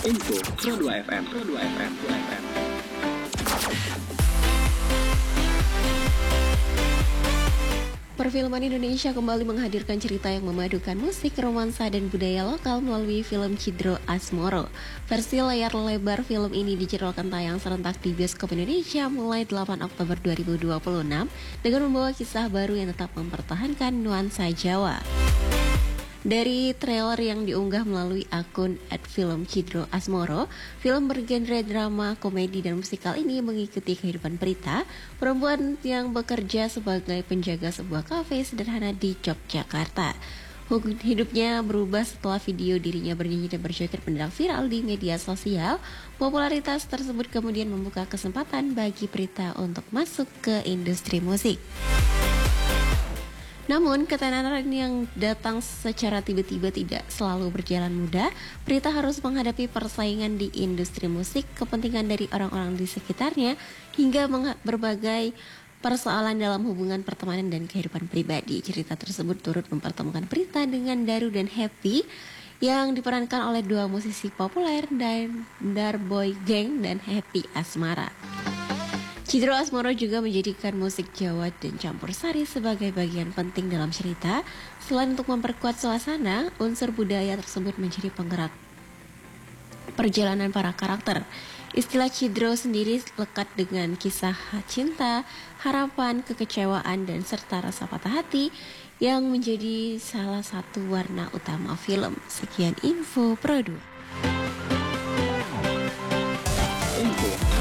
Info Pro 2 FM. Pro 2 FM. Pro 2 FM. Perfilman Indonesia kembali menghadirkan cerita yang memadukan musik, romansa, dan budaya lokal melalui film Cidro Asmoro. Versi layar lebar film ini dijadwalkan tayang serentak di bioskop Indonesia mulai 8 Oktober 2026 dengan membawa kisah baru yang tetap mempertahankan nuansa Jawa. Dari trailer yang diunggah melalui akun @film_cidro asmoro, film bergenre drama, komedi, dan musikal ini mengikuti kehidupan Prita, perempuan yang bekerja sebagai penjaga sebuah kafe sederhana di Yogyakarta. Hidupnya berubah setelah video dirinya bernyanyi dan berjoget mendadak viral di media sosial. Popularitas tersebut kemudian membuka kesempatan bagi Prita untuk masuk ke industri musik. Namun, ketenaran yang datang secara tiba-tiba tidak selalu berjalan mudah. Prita harus menghadapi persaingan di industri musik, kepentingan dari orang-orang di sekitarnya, hingga berbagai persoalan dalam hubungan pertemanan dan kehidupan pribadi. Cerita tersebut turut mempertemukan Prita dengan Daru dan Happy yang diperankan oleh dua musisi populer dan Darboy Gang dan Happy Asmara. Cidro Asmoro juga menjadikan musik Jawa dan campur sari sebagai bagian penting dalam cerita. Selain untuk memperkuat suasana, unsur budaya tersebut menjadi penggerak perjalanan para karakter. Istilah Cidro sendiri lekat dengan kisah cinta, harapan, kekecewaan, dan serta rasa patah hati yang menjadi salah satu warna utama film. Sekian info Pro 2. Info